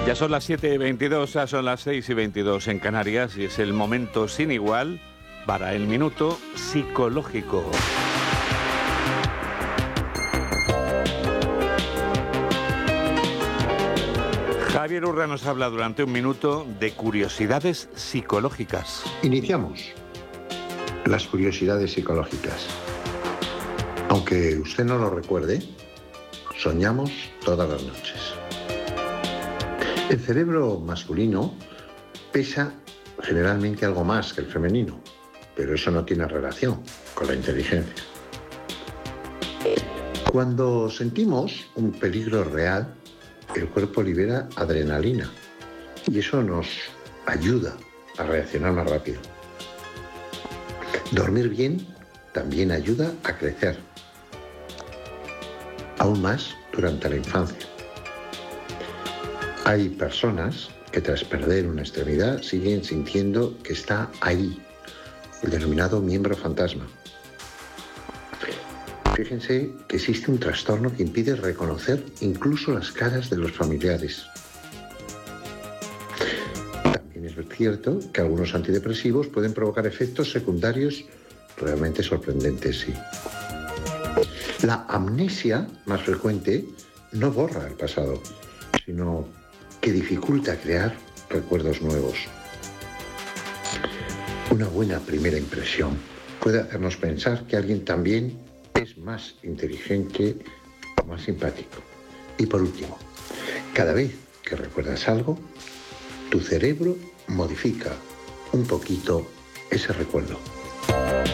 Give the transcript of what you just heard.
Ya son las 7:22, ya son las 6:22 en Canarias y es el momento sin igual para el minuto psicológico. Javier Urra nos habla durante un minuto de curiosidades psicológicas. Iniciamos las curiosidades psicológicas. Aunque usted no lo recuerde, soñamos todas las noches. El cerebro masculino pesa generalmente algo más que el femenino, pero eso no tiene relación con la inteligencia. Cuando sentimos un peligro real, el cuerpo libera adrenalina y eso nos ayuda a reaccionar más rápido. Dormir bien también ayuda a crecer, aún más durante la infancia. Hay personas que tras perder una extremidad siguen sintiendo que está ahí, el denominado miembro fantasma. Fíjense que existe un trastorno que impide reconocer incluso las caras de los familiares. También es cierto que algunos antidepresivos pueden provocar efectos secundarios realmente sorprendentes, sí. La amnesia más frecuente no borra el pasado, sino que dificulta crear recuerdos nuevos. Una buena primera impresión puede hacernos pensar que alguien también es más inteligente o más simpático. Y por último, cada vez que recuerdas algo, tu cerebro modifica un poquito ese recuerdo.